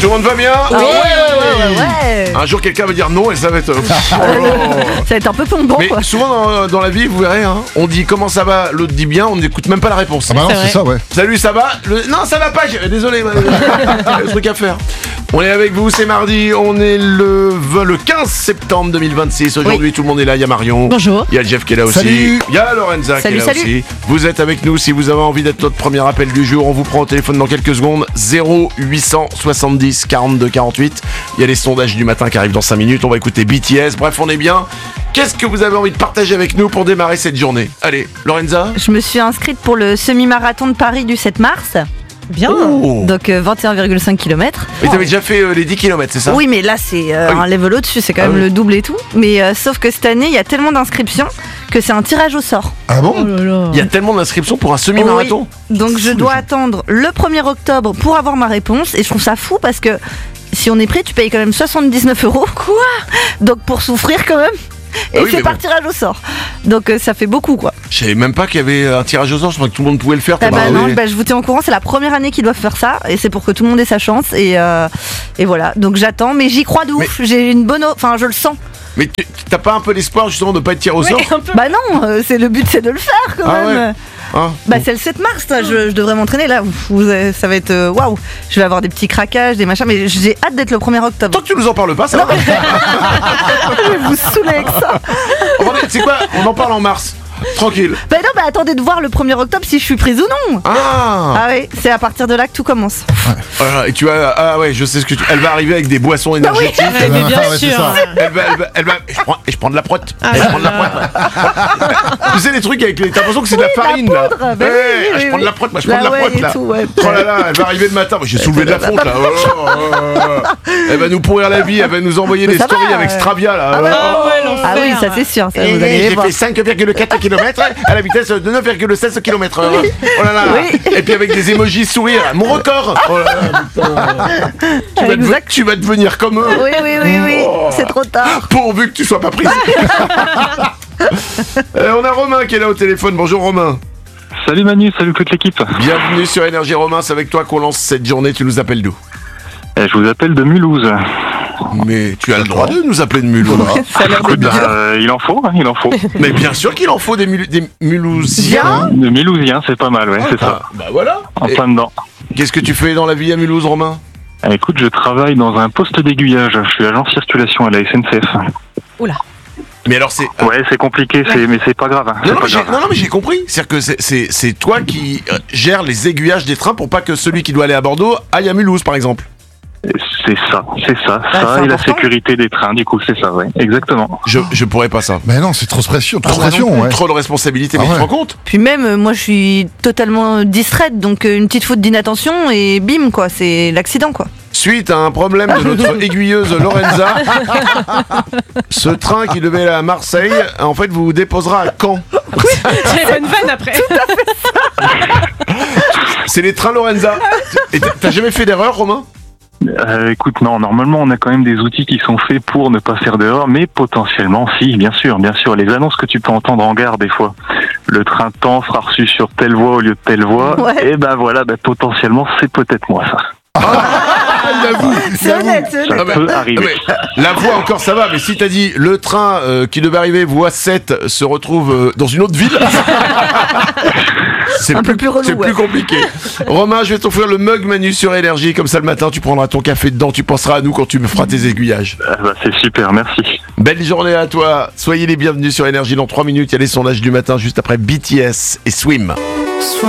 Tout le monde va bien? Ouais. Un jour quelqu'un va dire non et ça va être... Ça va être un peu plombant, Mais quoi. souvent dans la vie, vous verrez, hein, on dit comment ça va, l'autre dit bien, on n'écoute même pas la réponse. Ah bah non, C'est c'est vrai. ça, ouais. Salut, ça va? Non, ça va pas, désolé, j'ai des trucs à faire. On est avec vous, c'est mardi, on est le 15 septembre 2026. Aujourd'hui, tout le monde est là, il y a Marion. Bonjour. Il y a Jeff qui est là aussi. Salut. Il y a Lorenza qui est là Salut. aussi. Vous êtes avec nous si vous avez envie d'être notre premier appel du jour. On vous prend au téléphone dans quelques secondes. 0870 42 48. Il y a les sondages du matin qui arrivent dans 5 minutes. On va écouter BTS. Bref, on est bien. Qu'est-ce que vous avez envie de partager avec nous pour démarrer cette journée? Allez, Lorenza. Je me suis inscrite pour le semi-marathon de Paris du 7 mars. Bien. Oh. Donc 21,5 km. Mais t'avais déjà fait les 10 km, c'est ça? Oui, mais là, c'est Ah oui. un level au-dessus, c'est quand même Ah oui. le double et tout. Mais sauf que cette année, il y a tellement d'inscriptions que c'est un tirage au sort. Ah bon? Oh là là. Il y a tellement d'inscriptions pour un semi-marathon. Oui. Donc je dois attendre le 1er octobre pour avoir ma réponse. Et je trouve ça fou parce que si on est pris, tu payes quand même 79 €. Quoi? Donc pour souffrir quand même. Et Ah oui, c'est mais par bon. tirage au sort. Donc ça fait beaucoup, quoi. Je savais même pas qu'il y avait un tirage au sort. Je crois que tout le monde pouvait le faire. Ah t'as bah marre, non, oui. bah je vous tiens au courant, c'est la première année qu'ils doivent faire ça et c'est pour que tout le monde ait sa chance et voilà. Donc j'attends, mais j'y crois de ouf. J'ai une bonne, enfin je le sens. Mais t'as pas un peu l'espoir justement de pas être tiré au sort? Ouais, un peu. Bah non, c'est le but, c'est de le faire quand Ah même. ouais. Hein? Bah c'est le 7 mars, là, je devrais m'entraîner là. Ça va être waouh. Je vais avoir des petits craquages, des machins, mais j'ai hâte d'être le 1er octobre. Tant que tu nous en parles pas, ça va. Je vais vous saouler avec ça. C'est quoi? On en parle en mars. Tranquille. Bah non, bah attendez de voir le 1er octobre si je suis prise ou non. Ah. Ah oui, c'est à partir de là que tout commence. Voilà, et tu vas. Ah ouais, je sais ce que tu. Elle va arriver avec des boissons énergétiques. Ouais, mais bien Ah ouais, c'est sûr. ça. Elle va. Je prends de la prot. Ah Je là prends de la là. prot. Tu sais les trucs avec les. T'as l'impression que c'est de la Oui, la farine poudre. là. Bah oui, Je oui, prends de la oui. prot, moi je prends de la Ouais, prot et là. tout, ouais. Oh là là, elle va arriver le matin. J'ai soulevé de la fonte là. Elle va nous pourrir la vie. Elle va nous envoyer Mais des ça stories va, avec Stravia là. Ah ouais. Ah ouais, l'enfer. Ah oui, ça c'est sûr, ça vous allez J'ai voir. fait 5,4 km à la vitesse de 9,16 km/h. Oh là là. Oui. Et puis avec des emojis sourires. Mon record. Oh là là, putain. Exact. Tu vas devenir comme eux. Oui, Oh. c'est trop tard. Pourvu que tu sois pas prise. On a Romain qui est là au téléphone. Bonjour Romain. Salut Manu, salut toute l'équipe. Bienvenue sur Énergie Romain. C'est avec toi qu'on lance cette journée. Tu nous appelles d'où? Je vous appelle de Mulhouse. Mais tu as le droit de nous appeler de Mulhouse. Ça a l'air Écoute, de bien. il en faut, hein, il en faut. Mais bien sûr qu'il en faut des Mulhousiens. De Mulhousien, c'est pas mal, ouais, c'est ça. Bah voilà. En Et plein dedans. qu'est-ce que tu fais dans la vie à Mulhouse, Romain? Écoute, je travaille dans un poste d'aiguillage. Je suis agent circulation à la SNCF. Mais alors c'est. Ouais, c'est compliqué, mais c'est pas grave. hein, c'est Non, pas grave. mais j'ai compris. C'est-à-dire que c'est toi qui gères les aiguillages des trains pour pas que celui qui doit aller à Bordeaux aille à Mulhouse, par exemple. C'est ça. c'est Ça et la important. sécurité des trains, du coup, c'est ça, ouais. Exactement. Je pourrais pas ça. Mais non, c'est trop de pression, ouais. Trop de responsabilité, Ah mais tu te ouais. rends compte? Puis même, moi je suis totalement distraite, donc une petite faute d'inattention et bim quoi, c'est l'accident quoi. Suite à un problème de notre aiguilleuse Lorenza, ce train qui devait aller à Marseille, en fait, vous déposera à Caen. J'avais pas une vanne après. C'est les trains Lorenza. Et t'as jamais fait d'erreur, Romain? Écoute, non, normalement, on a quand même des outils qui sont faits pour ne pas faire d'erreur, mais potentiellement, si, bien sûr. Les annonces que tu peux entendre en gare, des fois. Le train temps sera reçu sur telle voie au lieu de telle voie. Ouais. Et ben voilà, potentiellement, c'est peut-être moi, ça. C'est honnête, c'est Ça honnête. peut arriver. mais la voie encore ça va, mais si t'as dit le train qui devait arriver voie 7 se retrouve dans une autre ville, c'est Un peu plus relou, c'est ouais. plus compliqué. Romain, je vais t'offrir le mug Manu sur Énergie, comme ça le matin tu prendras ton café dedans, tu penseras à nous quand tu me feras tes aiguillages. C'est super, merci. Belle journée à toi, soyez les bienvenus sur Énergie. Dans 3 minutes, il y a les sondages du matin juste après BTS et Swim.